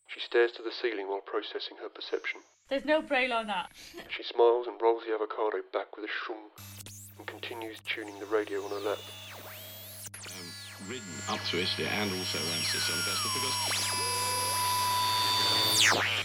She stares to the ceiling while processing her perception. There's no braille on that. She smiles and rolls the avocado back with a shroom and continues tuning the radio on her lap. Ridden up through Istria and also around Sicily on the festival because...